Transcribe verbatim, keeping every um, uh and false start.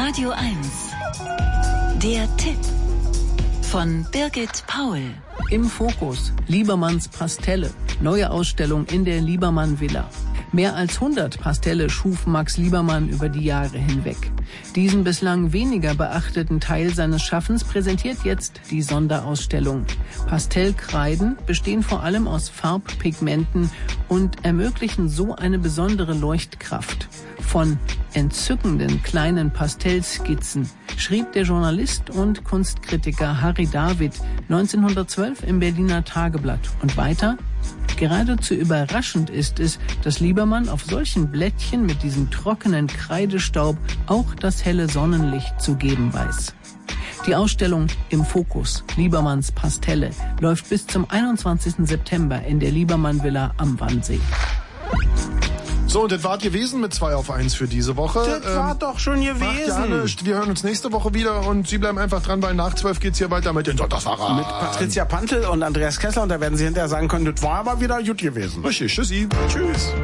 Radio eins. Der Tipp von Birgit Paul. Im Fokus Liebermanns Pastelle. Neue Ausstellung in der Liebermann Villa. Mehr als hundert Pastelle schuf Max Liebermann über die Jahre hinweg. Diesen bislang weniger beachteten Teil seines Schaffens präsentiert jetzt die Sonderausstellung. Pastellkreiden bestehen vor allem aus Farbpigmenten und ermöglichen so eine besondere Leuchtkraft. Von entzückenden kleinen Pastellskizzen schrieb der Journalist und Kunstkritiker Harry David neunzehnhundertzwölf im Berliner Tageblatt. Und weiter: Geradezu überraschend ist es, dass Liebermann auf solchen Blättchen mit diesem trockenen Kreidestaub auch das helle Sonnenlicht zu geben weiß. Die Ausstellung Im Fokus, Liebermanns Pastelle, läuft bis zum einundzwanzigsten September in der Liebermann Villa am Wannsee. So, und das war gewesen mit zwei auf eins für diese Woche. Das ähm, war doch schon gewesen. Ja nicht. Wir hören uns nächste Woche wieder und Sie bleiben einfach dran, weil nach zwölf geht's hier weiter mit den Sonntagsfahrern. Mit Patricia Pantel und Andreas Kessler, und da werden Sie hinterher sagen können, das war aber wieder gut gewesen. Richtig, tschüssi. Tschüss.